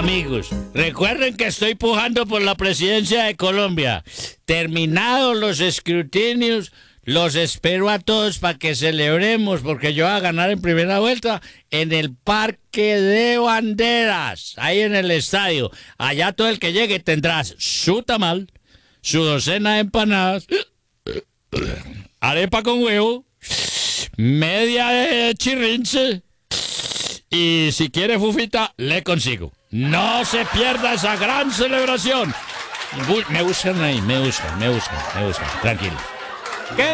Amigos, recuerden que estoy pujando por la presidencia de Colombia. Terminados los escrutinios, los espero a todos para que celebremos, porque yo voy a ganar en primera vuelta en el Parque de Banderas, ahí en el estadio. Allá todo el que llegue tendrá su tamal, su docena de empanadas, arepa con huevo, media de chirrinche, y si quiere fufita, le consigo. No se pierda esa gran celebración. Me buscan ahí, me buscan, tranquilo.